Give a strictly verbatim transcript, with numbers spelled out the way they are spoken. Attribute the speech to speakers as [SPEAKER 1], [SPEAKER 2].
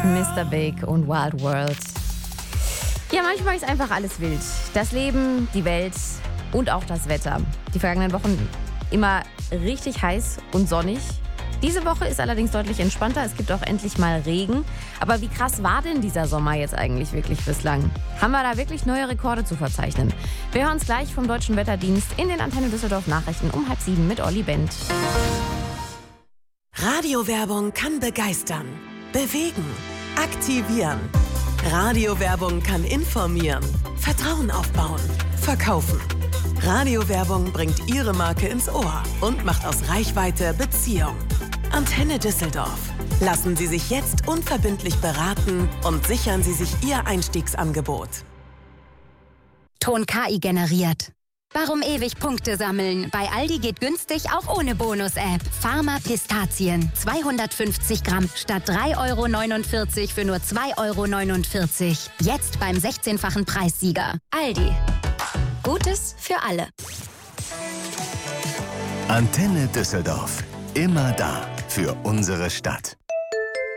[SPEAKER 1] Mister Big und Wild World. Ja, manchmal ist einfach alles wild. Das Leben, die Welt und auch das Wetter. Die vergangenen Wochen immer richtig heiß und sonnig. Diese Woche ist allerdings deutlich entspannter. Es gibt auch endlich mal Regen. Aber wie krass war denn dieser Sommer jetzt eigentlich wirklich bislang? Haben wir da wirklich neue Rekorde zu verzeichnen? Wir hören es gleich vom Deutschen Wetterdienst in den Antenne Düsseldorf Nachrichten um halb sieben mit Olli Bent.
[SPEAKER 2] Radiowerbung kann begeistern, bewegen, aktivieren. Radiowerbung kann informieren, Vertrauen aufbauen, verkaufen. Radiowerbung bringt Ihre Marke ins Ohr und macht aus Reichweite Beziehung. Antenne Düsseldorf. Lassen Sie sich jetzt unverbindlich beraten und sichern Sie sich Ihr Einstiegsangebot.
[SPEAKER 3] Ton K I generiert. Warum ewig Punkte sammeln? Bei Aldi geht günstig auch ohne Bonus-App. Pharma Pistazien. zweihundertfünfzig Gramm statt drei Euro neunundvierzig für nur zwei Euro neunundvierzig. Jetzt beim sechzehnfachen Preissieger. Aldi. Gutes für alle.
[SPEAKER 4] Antenne Düsseldorf. Immer da für unsere Stadt.